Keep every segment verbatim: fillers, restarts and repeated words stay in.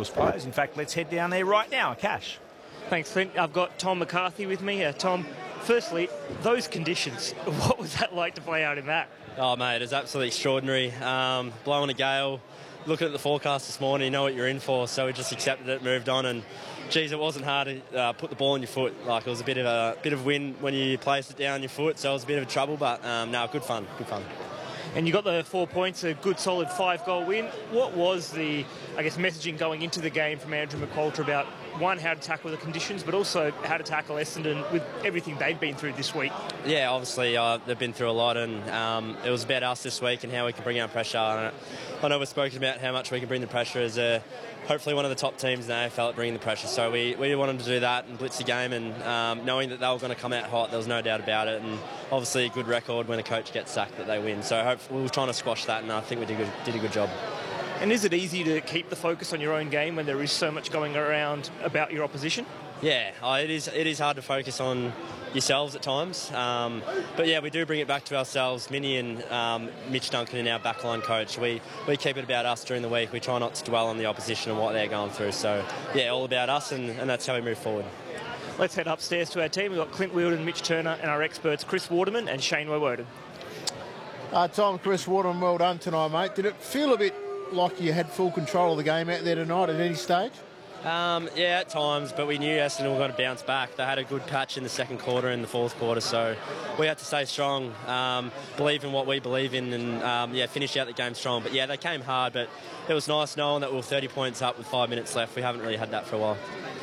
Eagles players. In fact, let's head down there right now. Cash. Thanks, Clint. I've got Tom McCarthy with me. Uh, Tom, firstly, those conditions, what was that like to play out in that? Oh, mate, it was absolutely extraordinary. Um, blowing a gale, looking at the forecast this morning, you know what you're in for, so we just accepted it, moved on, and geez, it wasn't hard to uh, put the ball on your foot. Like, it was a bit of a bit of wind when you placed it down your foot, so it was a bit of trouble, but um, no, good fun, good fun. And you got the four points, a good solid five-goal win. What was the, I guess, messaging going into the game from Andrew McQualter about, one, how to tackle the conditions, but also how to tackle Essendon with everything they've been through this week? Yeah, obviously uh, they've been through a lot, and um, it was about us this week and how we can bring our pressure. And I know we've spoken about how much we can bring the pressure as a, hopefully one of the top teams in the A F L at bringing the pressure. So we, we wanted to do that and blitz the game, and um, knowing that they were going to come out hot, there was no doubt about it. And obviously a good record when a coach gets sacked that they win. So hopefully we were trying to squash that, and I think we did, good, did a good job. And is it easy to keep the focus on your own game when there is so much going around about your opposition? Yeah, oh, it is it is hard to focus on yourselves at times. Um, but yeah, we do bring it back to ourselves. Minnie and um, Mitch Duncan and our backline coach, we, we keep it about us during the week. We try not to dwell on the opposition and what they're going through. So yeah, all about us, and, and that's how we move forward. Let's head upstairs to our team. We've got Clint Wheeldon, Mitch Turner, and our experts Chris Waterman and Shane Woewodin. Uh, Tom, Chris Waterman, well done tonight, mate. Did it feel a bit like you had full control of the game out there tonight at any stage? Um, yeah, at times, but we knew Essendon were going to bounce back. They had a good patch in the second quarter and the fourth quarter, so we had to stay strong, um, believe in what we believe in, and um, yeah, finish out the game strong. But yeah, they came hard, but it was nice knowing that we were thirty points up with five minutes left. We haven't really had that for a while.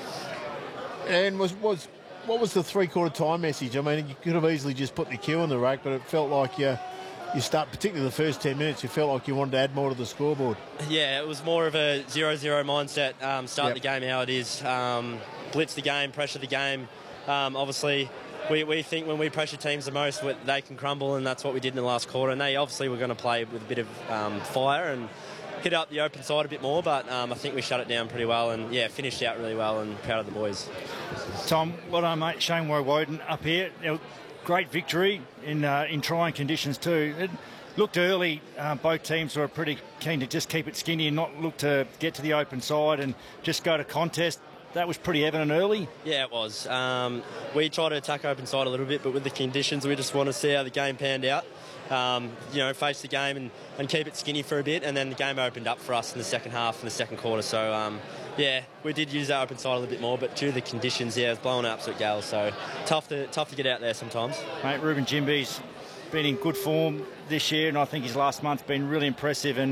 And was was what was the three-quarter time message? I mean, you could have easily just put the cue on the rack, but it felt like you, you start, particularly the first ten minutes, you felt like you wanted to add more to the scoreboard. Yeah, it was more of a zero zero mindset. Um, start yep. the game how it is, um, blitz the game, pressure the game. Um, obviously, we, we think when we pressure teams the most, they can crumble, and that's what we did in the last quarter. And they obviously were going to play with a bit of um, fire and hit up the open side a bit more, but um, I think we shut it down pretty well, and yeah, finished out really well, and proud of the boys. Tom, well done, mate. Shane Woewodin up here. Great victory in uh, in trying conditions too. It looked early, uh, both teams were pretty keen to just keep it skinny and not look to get to the open side and just go to contest. That was pretty evident early. Yeah, it was. Um, we tried to attack open side a little bit, but with the conditions, we just want to see how the game panned out. Um, you know, face the game and, and keep it skinny for a bit, and then the game opened up for us in the second half and the second quarter. So, um, yeah, we did use our open side a little bit more, but due to the conditions, yeah, it was blowing an absolute gale. So tough to tough to get out there sometimes. Mate, Ruben Jimby's been in good form this year, and I think his last month's been really impressive. And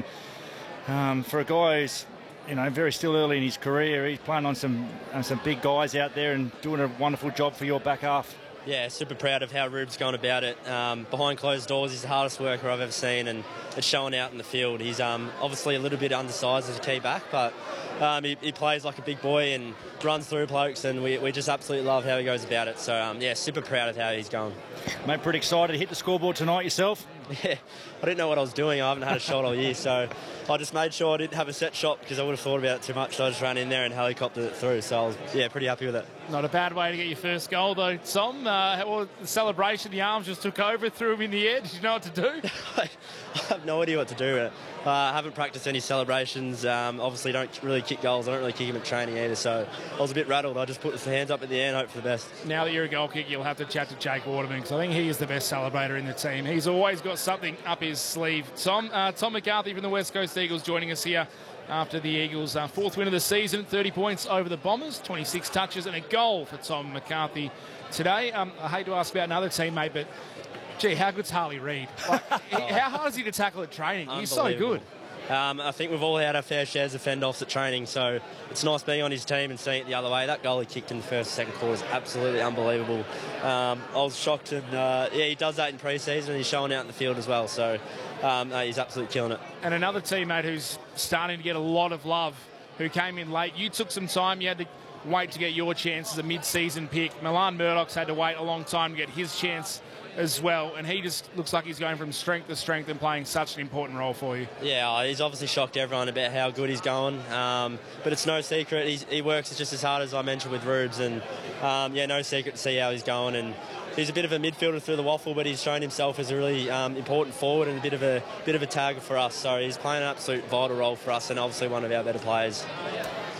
um, for a guy who's, you know, very still early in his career, he's playing on some on some big guys out there and doing a wonderful job for your back half. Yeah, super proud of how Rube's gone about it. Um, behind closed doors, he's the hardest worker I've ever seen, and it's showing out in the field. He's um, obviously a little bit undersized as a key back, but um, he, he plays like a big boy and runs through blokes, and we, we just absolutely love how he goes about it. So, um, yeah, super proud of how he's going. Mate, pretty excited to hit the scoreboard tonight yourself? Yeah, I didn't know what I was doing. I haven't had a shot all year, so I just made sure I didn't have a set shot because I would have thought about it too much. So I just ran in there and helicoptered it through. So I was, yeah, pretty happy with it. Not a bad way to get your first goal, though, Tom. Uh, well, the celebration, the arms just took over, threw him in the air. Did you know what to do? I have no idea what to do. Uh, I haven't practiced any celebrations. Um, obviously, don't really kick goals. I don't really kick them at training either. So I was a bit rattled. I just put the hands up at the air and hope for the best. Now that you're a goal kicker, you'll have to chat to Jake Waterman because I think he is the best celebrator in the team. He's always got something up his sleeve. Tom, uh, Tom McCarthy from the West Coast Eagles joining us here after the Eagles' uh, fourth win of the season, thirty points over the Bombers, twenty-six touches and a goal for Tom McCarthy today. Um, I hate to ask about another teammate, but gee, how good's Harley Reid? Like, oh. How hard is he to tackle at training? He's so good. Um, I think we've all had our fair shares of fend-offs at training, so it's nice being on his team and seeing it the other way. That goal he kicked in the first and second quarter is absolutely unbelievable. Um, I was shocked, and uh, yeah, he does that in pre-season, and he's showing out in the field as well, so um, uh, he's absolutely killing it. And another teammate who's starting to get a lot of love, who came in late. You took some time, you had to wait to get your chance as a mid-season pick. Milan Murdoch's had to wait a long time to get his chance as well, and he just looks like he's going from strength to strength and playing such an important role for you. Yeah, he's obviously shocked everyone about how good he's going, um, but it's no secret. He's, he works just as hard as I mentioned with Rubes, and um, yeah, no secret to see how he's going. And he's a bit of a midfielder through the waffle, but he's shown himself as a really um, important forward and a bit of a bit of a tagger for us. So he's playing an absolute vital role for us, and obviously one of our better players.